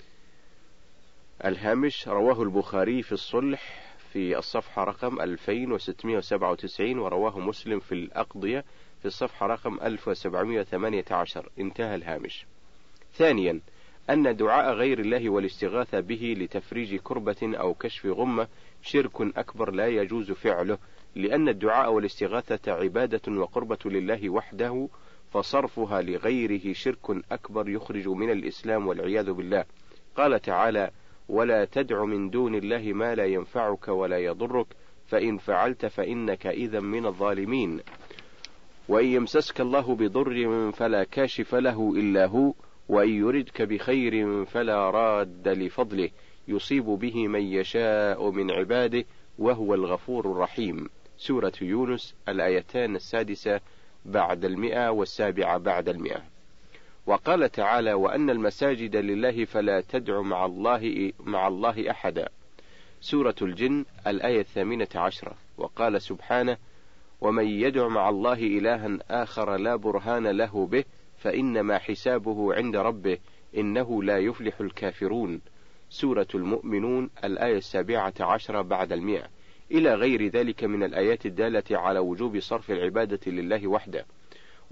الهامش: رواه البخاري في الصلح في الصفحة رقم ألفين وستمائة وسبعة وتسعين، ورواه مسلم في الأقضية في الصفحة رقم ألف وسبعمائة وثمانية عشر. انتهى الهامش. ثانيا، أن دعاء غير الله والاستغاثة به لتفريج كربة أو كشف غمة شرك أكبر لا يجوز فعله، لأن الدعاء والاستغاثة عبادة وقربة لله وحده، فصرفها لغيره شرك أكبر يخرج من الإسلام والعياذ بالله. قال تعالى: ولا تدع من دون الله ما لا ينفعك ولا يضرك، فإن فعلت فإنك إذا من الظالمين. وإن يمسسك الله بضر فلا كاشف له إلا هو، وإن يردك بخير فلا راد لفضله، يصيب به من يشاء من عباده وهو الغفور الرحيم. سورة يونس الآيتان السادسة بعد المئة والسابعة بعد المئة. وقال تعالى: وأن المساجد لله فلا تدع مع الله مع الله أحدا. سورة الجن الآية الثامنة عشرة. وقال سبحانه: ومن يدع مع الله إلها آخر لا برهان له به فإنما حسابه عند ربه إنه لا يفلح الكافرون. سورة المؤمنون الآية السابعة عشرة بعد المئة، إلى غير ذلك من الآيات الدالة على وجوب صرف العبادة لله وحده.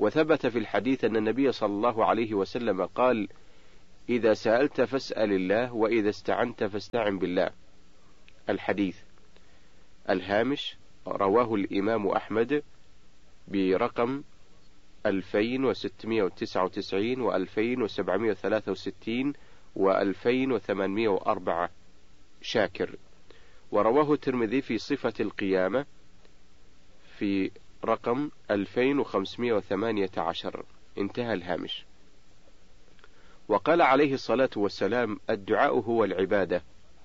وثبت في الحديث أن النبي صلى الله عليه وسلم قال: إذا سألت فاسأل الله، وإذا استعنت فاستعن بالله. الحديث. الهامش: رواه الإمام أحمد برقم ألفين وستمائة وتسعة وتسعين وألفين وسبعمائة وثلاثة وستين وألفين وثمانمائة وأربعة شاكر. ورواه الترمذي في صفة القيامة في رقم ألفين وخمسمائة وثمانية عشر. انتهى الهامش. وقال عليه الصلاة والسلام: الدعاء هو العبادة.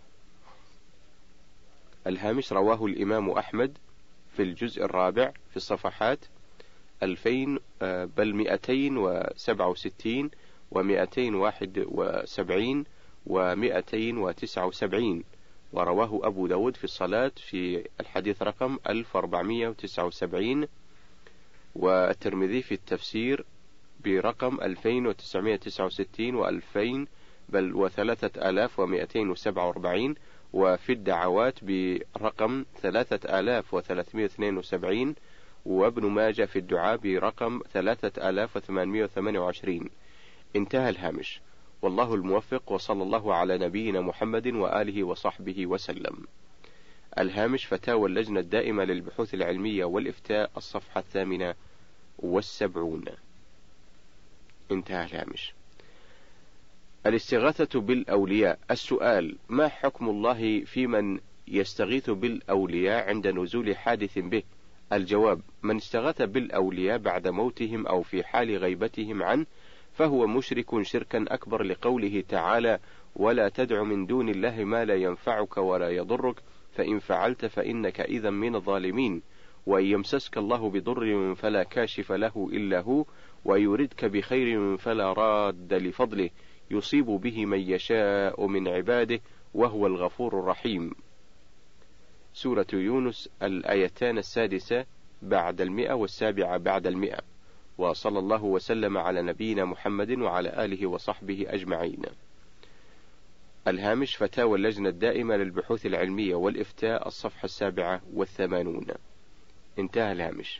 الهامش: رواه الإمام أحمد في الجزء الرابع في الصفحات ألفين بل مئتين وسبعة وستين ومئتين واحد وسبعين ومئتين وتسعة وسبعين. ورواه أبو داود في الصلاة في الحديث رقم ألف وأربعمائة وتسعة وسبعين، والترمذي في التفسير برقم ألفين وتسعمائة وتسعة وستين وألفين بل وثلاثة آلاف ومئتين وسبعة وأربعين، وفي الدعوات برقم ثلاثة آلاف وثلاثمائة واثنين وسبعين، وابن ماجه في الدعاء برقم ثلاثة آلاف وثمانمائة وثمانية وعشرين. انتهى الهامش. والله الموفق، وصلى الله على نبينا محمد وآله وصحبه وسلم. الهامش: فتاوى اللجنة الدائمة للبحوث العلمية والإفتاء، الصفحة الثامنة والسبعون. انتهى الهامش. الاستغاثة بالأولياء. السؤال: ما حكم الله في من يستغيث بالأولياء عند نزول حادث به؟ الجواب: من استغاث بالأولياء بعد موتهم أو في حال غيبتهم عنه فهو مشرك شركا أكبر، لقوله تعالى: ولا تدع من دون الله ما لا ينفعك ولا يضرك فإن فعلت فإنك إذا من الظالمين. وإن يمسسك الله بضر فلا كاشف له إلا هو، ويردك بخير فلا راد لفضله، يصيب به من يشاء من عباده وهو الغفور الرحيم. سورة يونس، الآيتان السادسة بعد المئة والسابعة بعد المئة. وصلى الله وسلم على نبينا محمد وعلى آله وصحبه أجمعين. الهامش: فتاوى اللجنة الدائمة للبحوث العلمية والإفتاء، الصفحة السابعة والثمانون. انتهى الهامش.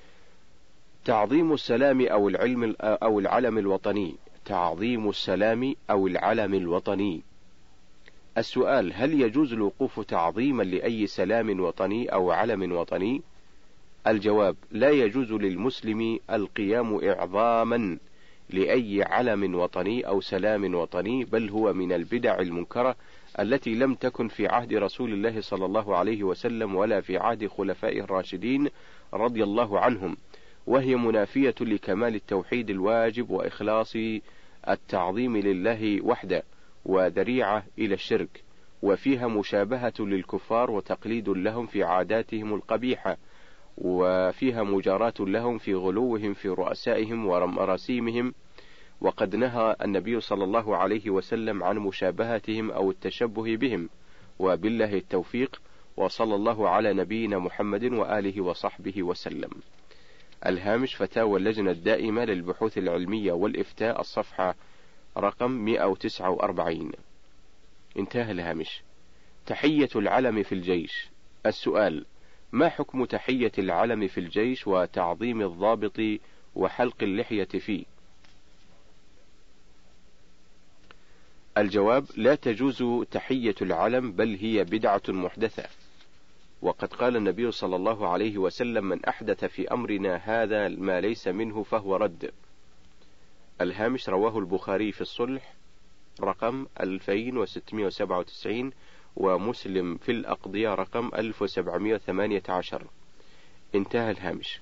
تعظيم السلام أو العلم أو العلم الوطني. تعظيم السلام أو العلم الوطني. السؤال: هل يجوز الوقوف تعظيما لأي سلام وطني أو علم وطني؟ الجواب: لا يجوز للمسلم القيام إعظاما لأي علم وطني أو سلام وطني، بل هو من البدع المنكرة التي لم تكن في عهد رسول الله صلى الله عليه وسلم ولا في عهد خلفائه الراشدين رضي الله عنهم، وهي منافية لكمال التوحيد الواجب وإخلاص التعظيم لله وحده، وذريعة إلى الشرك، وفيها مشابهة للكفار وتقليد لهم في عاداتهم القبيحة، وفيها مجاراة لهم في غلوهم في رؤسائهم ومراسيمهم. وقد نهى النبي صلى الله عليه وسلم عن مشابهتهم أو التشبه بهم، وبالله التوفيق، وصلى الله على نبينا محمد وآله وصحبه وسلم. الهامش: فتاوى اللجنة الدائمة للبحوث العلمية والإفتاء، الصفحة رقم مئة وتسعة وأربعين. انتهى الهامش. تحية العلم في الجيش. السؤال: ما حكم تحية العلم في الجيش وتعظيم الضابط وحلق اللحية فيه؟ الجواب: لا تجوز تحية العلم، بل هي بدعة محدثة، وقد قال النبي صلى الله عليه وسلم: من أحدث في أمرنا هذا ما ليس منه فهو رد. الهامش: رواه البخاري في الصلح رقم ألفين وستمائة وسبعة وتسعين، ومسلم في الأقضية رقم ألف وسبعمائة وثمانية عشر. انتهى الهامش.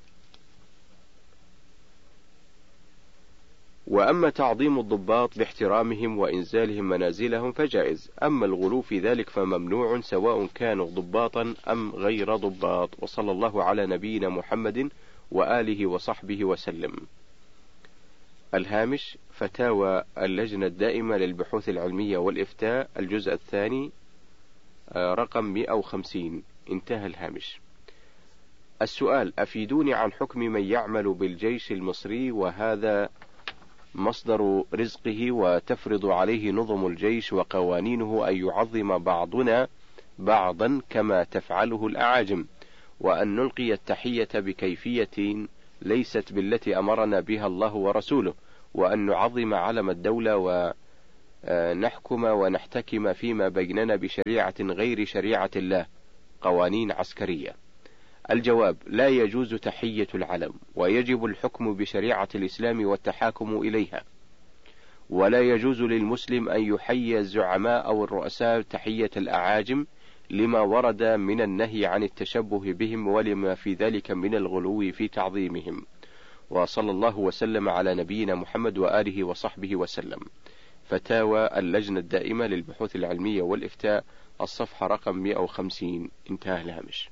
وأما تعظيم الضباط باحترامهم وإنزالهم منازلهم فجائز، أما الغلو في ذلك فممنوع، سواء كانوا ضباطا أم غير ضباط. وصلى الله على نبينا محمد وآله وصحبه وسلم. الهامش: فتاوى اللجنة الدائمة للبحوث العلمية والإفتاء، الجزء الثاني رقم مئة وخمسين. انتهى الهامش. السؤال: أفيدوني عن حكم من يعمل بالجيش المصري وهذا مصدر رزقه، وتفرض عليه نظم الجيش وقوانينه أن يعظم بعضنا بعضا كما تفعله الأعاجم، وأن نلقي التحية بكيفية ليست بالتي أمرنا بها الله ورسوله، وأن نعظم علم الدولة ونحكم ونحتكم فيما بيننا بشريعة غير شريعة الله، قوانين عسكرية. الجواب: لا يجوز تحية العلم، ويجب الحكم بشريعة الإسلام والتحاكم إليها، ولا يجوز للمسلم أن يحيي الزعماء أو الرؤساء تحية الأعاجم، لما ورد من النهي عن التشبه بهم ولما في ذلك من الغلو في تعظيمهم. وصلى الله وسلم على نبينا محمد وآله وصحبه وسلم. فتاوى اللجنة الدائمة للبحوث العلمية والإفتاء، الصفحة رقم مئة وخمسين. انتهى الهامش.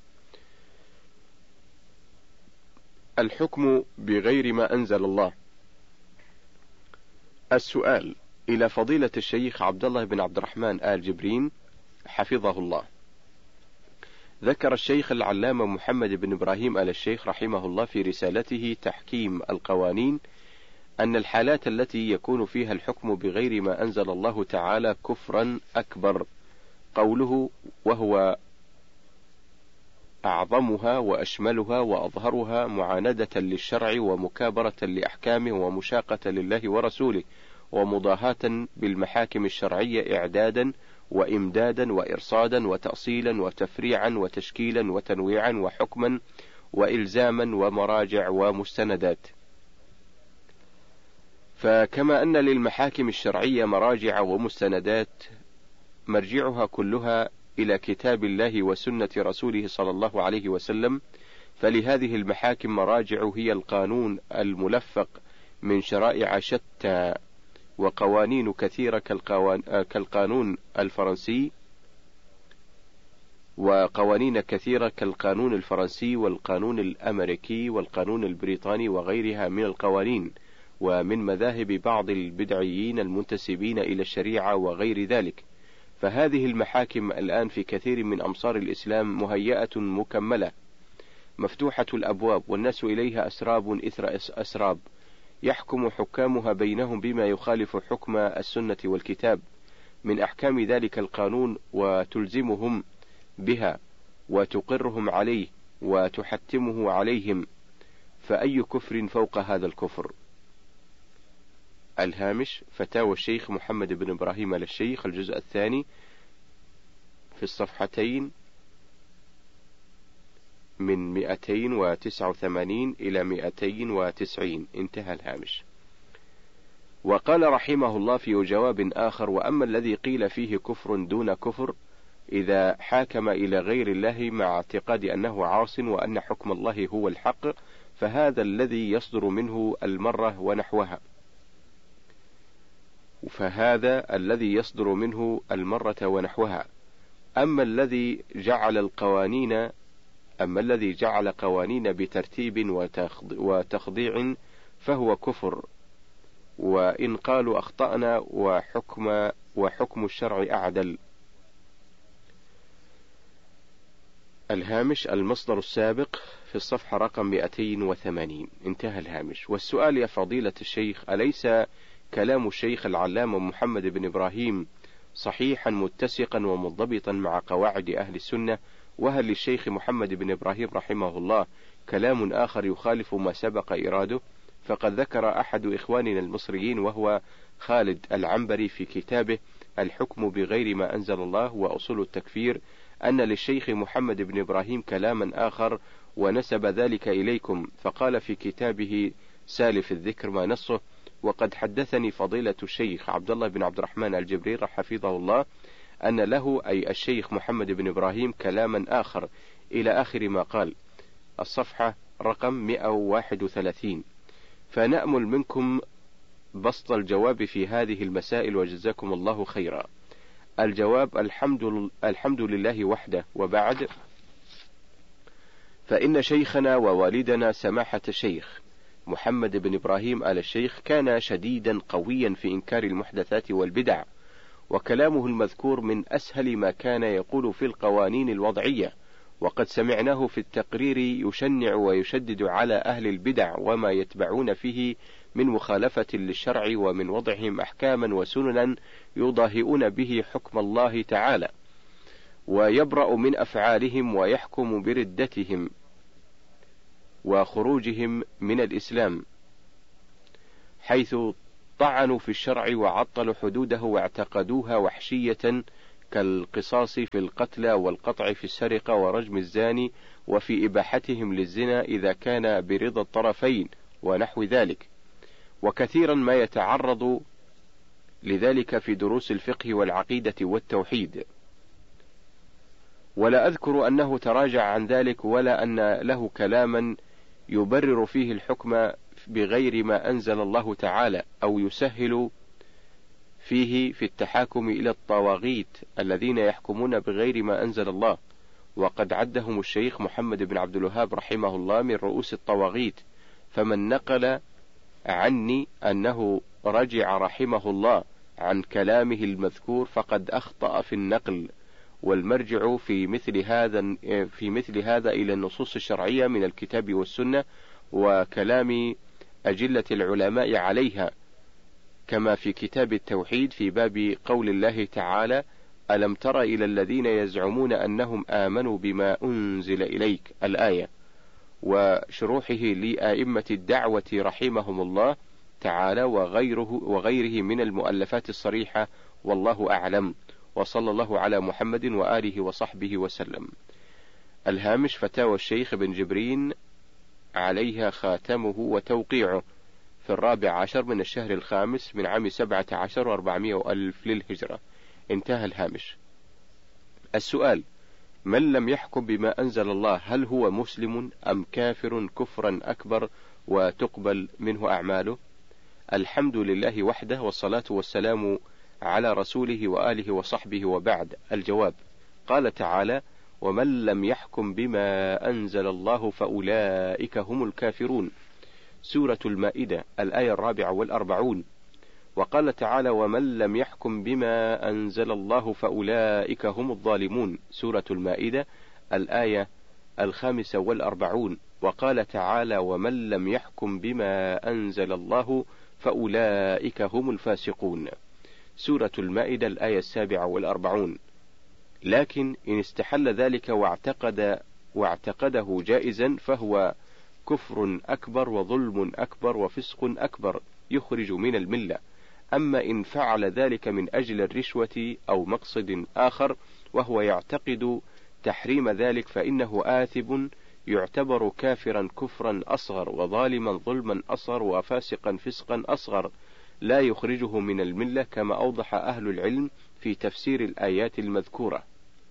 الحكم بغير ما أنزل الله. السؤال إلى فضيلة الشيخ عبد الله بن عبد الرحمن آل جبرين حفظه الله. ذكر الشيخ العلامة محمد بن إبراهيم آل الشيخ رحمه الله في رسالته تحكيم القوانين أن الحالات التي يكون فيها الحكم بغير ما أنزل الله تعالى كفرا أكبر، قوله: وهو أعظمها وأشملها وأظهرها معاندة للشرع ومكابرة لأحكامه ومشاقة لله ورسوله ومضاهاة بالمحاكم الشرعية إعدادا وإمدادا وإرصادا وتأصيلا وتفريعا وتشكيلا وتنويعا وحكما وإلزاما ومراجع ومستندات. فكما أن للمحاكم الشرعية مراجع ومستندات مرجعها كلها إلى كتاب الله وسنة رسوله صلى الله عليه وسلم، فلهذه المحاكم مراجع هي القانون الملفق من شرائع شتى وقوانين كثيرة كالقانون الفرنسي وقوانين كثيرة كالقانون الفرنسي والقانون الأمريكي والقانون البريطاني وغيرها من القوانين، ومن مذاهب بعض البدعيين المنتسبين إلى الشريعة وغير ذلك. فهذه المحاكم الآن في كثير من أمصار الإسلام مهيئة مكملة مفتوحة الأبواب، والناس إليها أسراب إثر أسراب، يحكم حكامها بينهم بما يخالف حكم السنة والكتاب من أحكام ذلك القانون، وتلزمهم بها وتقرهم عليه وتحتمه عليهم، فأي كفر فوق هذا الكفر. الهامش: فتاوى الشيخ محمد بن إبراهيم آل الشيخ، الجزء الثاني، في الصفحتين من مئتين وتسعة وثمانين إلى مئتين وتسعين. انتهى الهامش. وقال رحمه الله في جواب آخر: وأما الذي قيل فيه كفر دون كفر إذا حاكم إلى غير الله مع اعتقاد أنه عاص وأن حكم الله هو الحق، فهذا الذي يصدر منه المرة ونحوها فهذا الذي يصدر منه المرة ونحوها أما الذي جعل القوانين أما الذي جعل قوانين بترتيب وتخضيع فهو كفر، وإن قالوا أخطأنا وحكم وحكم الشرع أعدل. الهامش: المصدر السابق في الصفحة رقم مئتين وثمانين. انتهى الهامش. والسؤال: يا فضيلة الشيخ، أليس كلام الشيخ العلامة محمد بن إبراهيم صحيحا متسقا ومنضبطا مع قواعد أهل السنة؟ وهل للشيخ محمد بن إبراهيم رحمه الله كلام آخر يخالف ما سبق إراده؟ فقد ذكر أحد إخواننا المصريين وهو خالد العنبري في كتابه الحكم بغير ما أنزل الله وأصول التكفير أن للشيخ محمد بن إبراهيم كلاما آخر ونسب ذلك إليكم، فقال في كتابه سالف الذكر ما نصه: وقد حدثني فضيلة الشيخ عبد الله بن عبد الرحمن الجبري حفظه الله أن له أي الشيخ محمد بن إبراهيم كلاما آخر إلى آخر ما قال. الصفحة رقم مئة وواحد وثلاثين. فنأمل منكم بسط الجواب في هذه المسائل وجزاكم الله خيرا. الجواب: الحمد, الحمد لله وحده، وبعد، فإن شيخنا ووالدنا سماحة الشيخ محمد بن إبراهيم آل الشيخ كان شديدا قويا في إنكار المحدثات والبدع، وكلامه المذكور من أسهل ما كان يقول في القوانين الوضعية، وقد سمعناه في التقرير يشنع ويشدد على أهل البدع وما يتبعون فيه من مخالفة للشرع ومن وضعهم أحكاما وسننا يضاهئون به حكم الله تعالى، ويبرأ من أفعالهم ويحكم بردتهم وخروجهم من الإسلام، حيث طعنوا في الشرع وعطلوا حدوده واعتقدوها وحشية، كالقصاص في القتلى والقطع في السرقة ورجم الزاني، وفي إباحتهم للزنا إذا كان برضا الطرفين ونحو ذلك. وكثيرا ما يتعرض لذلك في دروس الفقه والعقيدة والتوحيد. ولا أذكر أنه تراجع عن ذلك ولا أن له كلاما يبرر فيه الحكم بغير ما أنزل الله تعالى، أو يسهل فيه في التحاكم إلى الطواغيت الذين يحكمون بغير ما أنزل الله، وقد عدهم الشيخ محمد بن عبد الوهاب رحمه الله من رؤوس الطواغيت. فمن نقل عني أنه رجع رحمه الله عن كلامه المذكور فقد أخطأ في النقل، والمرجع في مثل هذا في مثل هذا إلى النصوص الشرعية من الكتاب والسنة وكلام أجلة العلماء عليها، كما في كتاب التوحيد في باب قول الله تعالى: ألم تر إلى الذين يزعمون أنهم آمنوا بما أنزل إليك، الآية، وشروحه لأئمة الدعوة رحمهم الله تعالى وغيره, وغيره من المؤلفات الصريحة، والله أعلم، وصلى الله على محمد وآله وصحبه وسلم. الهامش: فتاوى الشيخ بن جبرين عليها خاتمه وتوقيعه في الرابع عشر من الشهر الخامس من عام سبعة عشر وأربعمائة ألف للهجرة. انتهى الهامش. السؤال: من لم يحكم بما أنزل الله هل هو مسلم أم كافر كفرا أكبر وتقبل منه أعماله؟ الحمد لله وحده، والصلاة والسلام على رسوله وآله وصحبه، وبعد. الجواب: قال تعالى: ومن لم يحكم بما أنزل الله فأولئك هم الكافرون، سورة المائدة الآية الرابعة والأربعون. وقال تعالى: ومن لم يحكم بما أنزل الله فأولئك هم الظالمون، سورة المائدة الآية الخامسة والأربعون. وقال تعالى: ومن لم يحكم بما أنزل الله فأولئك هم الفاسقون، سورة المائدة الآية السابعة والأربعون. لكن إن استحل ذلك واعتقد واعتقده جائزا فهو كفر أكبر وظلم أكبر وفسق أكبر يخرج من الملة. أما إن فعل ذلك من أجل الرشوة أو مقصد آخر وهو يعتقد تحريم ذلك فإنه آثم، يعتبر كافرا كفرا أصغر، وظالما ظلما أصغر، وفاسقا فسقا أصغر، لا يخرجه من الملة، كما أوضح أهل العلم في تفسير الآيات المذكورة.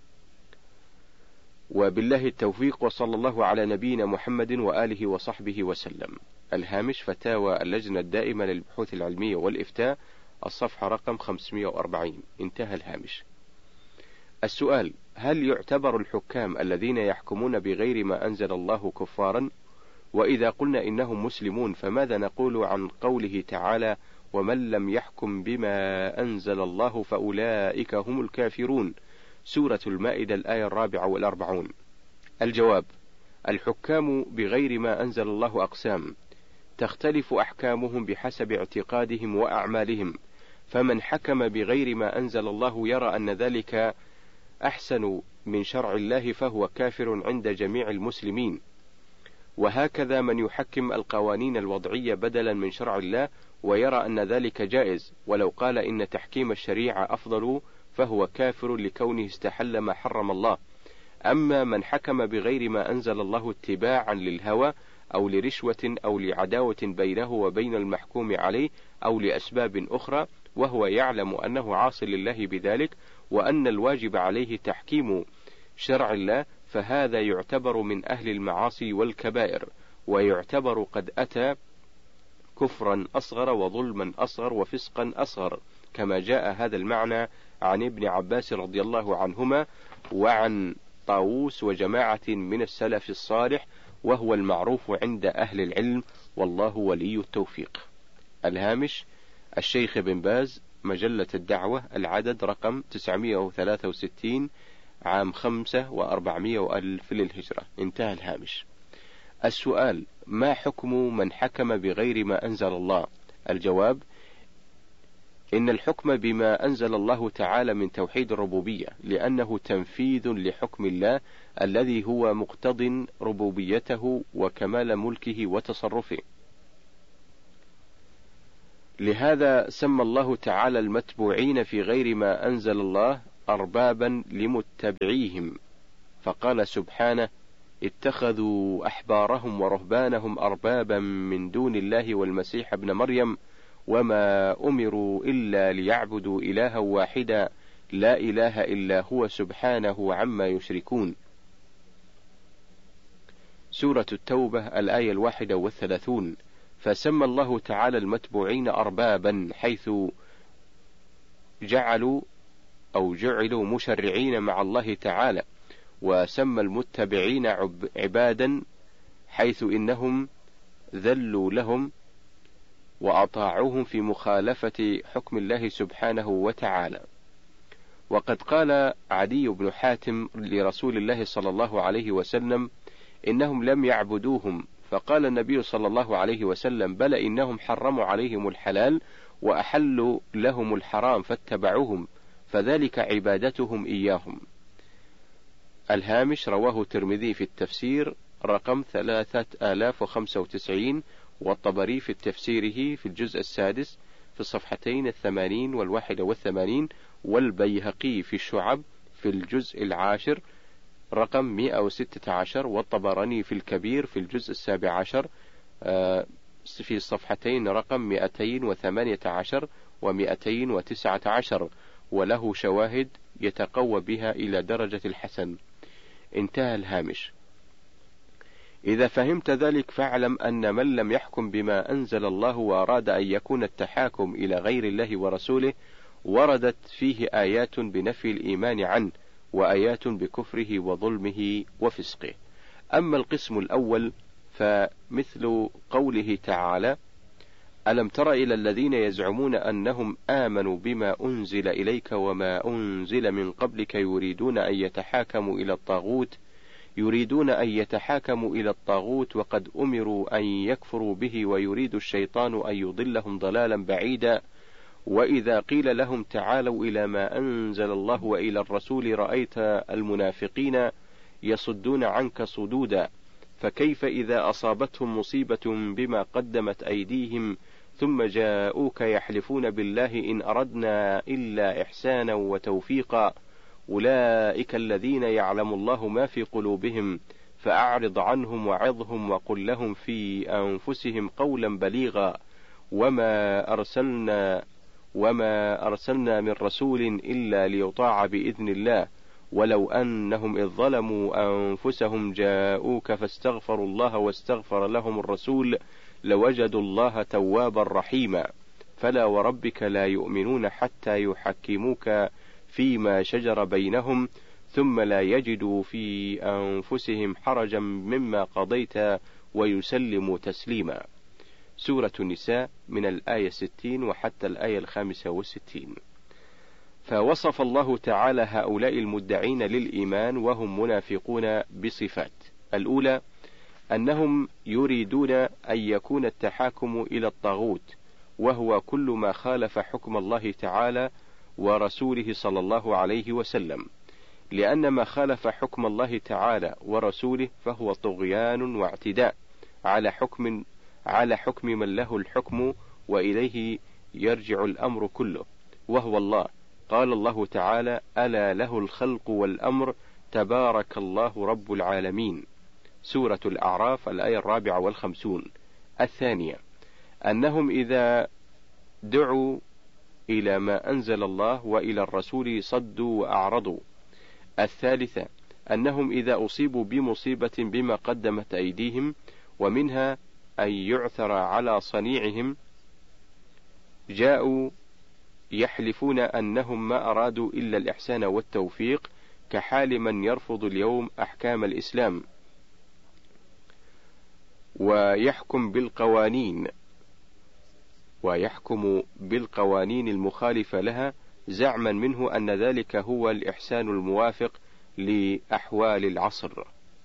وبالله التوفيق، وصلى الله على نبينا محمد وآله وصحبه وسلم. الهامش: فتاوى اللجنة الدائمة للبحوث العلمية والإفتاء، الصفحة رقم خمسمائة وأربعين. انتهى الهامش. السؤال: هل يعتبر الحكام الذين يحكمون بغير ما أنزل الله كفارا؟ وإذا قلنا إنهم مسلمون فماذا نقول عن قوله تعالى: ومن لم يحكم بما أنزل الله فأولئك هم الكافرون، سورة المائدة الآية الرابعة والأربعون. الجواب: الحكام بغير ما أنزل الله أقسام، تختلف أحكامهم بحسب اعتقادهم وأعمالهم، فمن حكم بغير ما أنزل الله يرى أن ذلك أحسن من شرع الله فهو كافر عند جميع المسلمين. وهكذا من يحكم القوانين الوضعية بدلا من شرع الله ويرى أن ذلك جائز، ولو قال إن تحكيم الشريعة أفضل فهو كافر لكونه استحل ما حرم الله. أما من حكم بغير ما أنزل الله اتباعا للهوى أو لرشوة أو لعداوة بينه وبين المحكوم عليه أو لأسباب أخرى، وهو يعلم أنه عاص لله بذلك وأن الواجب عليه تحكيم شرع الله، فهذا يعتبر من أهل المعاصي والكبائر، ويعتبر قد أتى كفرا أصغر وظلما أصغر وفسقا أصغر، كما جاء هذا المعنى عن ابن عباس رضي الله عنهما وعن طاووس وجماعة من السلف الصالح، وهو المعروف عند أهل العلم، والله ولي التوفيق. الهامش: الشيخ بن باز، مجلة الدعوة، العدد رقم تسعمائة وثلاثة وستين، عام خمسة وأربعمائة ألف للهجرة. انتهى الهامش. السؤال: ما حكم من حكم بغير ما أنزل الله؟ الجواب: إن الحكم بما أنزل الله تعالى من توحيد الربوبية، لأنه تنفيذ لحكم الله الذي هو مقتض ربوبيته وكمال ملكه وتصرفه. لهذا سمى الله تعالى المتبوعين في غير ما أنزل الله أربابا لمتبعيهم، فقال سبحانه: اتخذوا أحبارهم ورهبانهم أربابا من دون الله والمسيح ابن مريم وما أمروا إلا ليعبدوا إلها واحدا لا إله إلا هو سبحانه عما يشركون. سورة التوبة الآية الواحدة والثلاثون. فسمى الله تعالى المتبوعين أربابا حيث جعلوا أو جعلوا مشرعين مع الله تعالى، وسمى المتبعين عبادا حيث إنهم ذلوا لهم وأطاعوهم في مخالفة حكم الله سبحانه وتعالى. وقد قال عدي بن حاتم لرسول الله صلى الله عليه وسلم: إنهم لم يعبدوهم، فقال النبي صلى الله عليه وسلم: بل إنهم حرموا عليهم الحلال وأحلوا لهم الحرام فاتبعوهم، فذلك عبادتهم إياهم. الهامش: رواه الترمذي في التفسير رقم ثلاثة آلاف وخمسة وتسعين، والطبري في تفسيره في الجزء السادس في الصفحتين الثمانين والواحدة والثمانين، والبيهقي في الشعب في الجزء العاشر رقم مئة وستة عشر، والطبراني في الكبير في الجزء السابع عشر في الصفحتين رقم مئتين وثمانية عشر ومئتين وتسعة عشر، وله شواهد يتقوى بها إلى درجة الحسن. انتهى الهامش. إذا فهمت ذلك فاعلم أن من لم يحكم بما أنزل الله وأراد أن يكون التحاكم إلى غير الله ورسوله وردت فيه آيات بنفي الإيمان عنه وآيات بكفره وظلمه وفسقه. أما القسم الأول فمثل قوله تعالى: ألم تر إلى الذين يزعمون أنهم آمنوا بما أنزل إليك وما أنزل من قبلك يريدون أن يتحاكموا إلى الطاغوت يريدون أن يتحاكموا إلى الطاغوت وقد أمروا أن يكفروا به ويريد الشيطان أن يضلهم ضلالا بعيدا. وإذا قيل لهم تعالوا إلى ما أنزل الله وإلى الرسول رأيت المنافقين يصدون عنك صدودا، فكيف إذا أصابتهم مصيبة بما قدمت أيديهم ثم جاءوك يحلفون بالله إن أردنا إلا إحسانا وتوفيقا أولئك الذين يعلم الله ما في قلوبهم فأعرض عنهم وعظهم وقل لهم في أنفسهم قولا بليغا وما أرسلنا وما أرسلنا من رسول إلا ليطاع بإذن الله ولو أنهم إذ ظلموا أنفسهم جاءوك فاستغفروا الله واستغفر لهم الرسول لوجدوا الله توابا رحيما. فلا وربك لا يؤمنون حتى يحكموك فيما شجر بينهم ثم لا يجدوا في أنفسهم حرجا مما قضيت ويسلموا تسليما. سورة النساء من الآية ستين وحتى الآية الخامسة والستين. فوصف الله تعالى هؤلاء المدعين للإيمان وهم منافقون بصفات: الأولى أنهم يريدون أن يكون التحاكم إلى الطاغوت، وهو كل ما خالف حكم الله تعالى ورسوله صلى الله عليه وسلم، لأن ما خالف حكم الله تعالى ورسوله فهو طغيان واعتداء على حكم على حكم من له الحكم وإليه يرجع الأمر كله وهو الله. قال الله تعالى: ألا له الخلق والأمر تبارك الله رب العالمين. سورة الأعراف الآية الرابعة والخمسون. الثانية أنهم إذا دعوا إلى ما أنزل الله وإلى الرسول صدوا وأعرضوا. الثالثة أنهم إذا أصيبوا بمصيبة بما قدمت أيديهم ومنها أن يعثر على صنيعهم جاءوا يحلفون أنهم ما أرادوا إلا الإحسان والتوفيق، كحال من يرفض اليوم أحكام الإسلام ويحكم بالقوانين ويحكم بالقوانين المخالفة لها زعما منه أن ذلك هو الإحسان الموافق لأحوال العصر.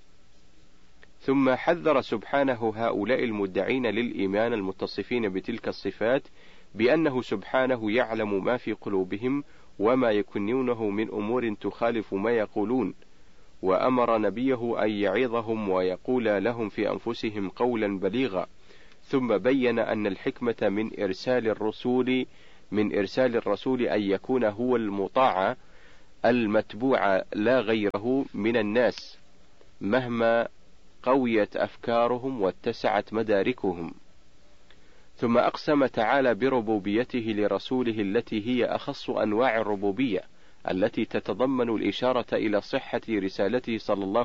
ثم حذر سبحانه هؤلاء المدعين للإيمان المتصفين بتلك الصفات بأنه سبحانه يعلم ما في قلوبهم وما يكنونه من أمور تخالف ما يقولون، وأمر نبيه أن يعظهم ويقول لهم في أنفسهم قولا بليغا. ثم بين أن الحكمة من إرسال الرسول من إرسال الرسول أن يكون هو المطاع المتبوع لا غيره من الناس، مهما قويت أفكارهم واتسعت مداركهم. ثم أقسم تعالى بربوبيته لرسوله التي هي أخص أنواع الربوبية، التي تتضمن الإشارة إلى صحة رسالته صلى الله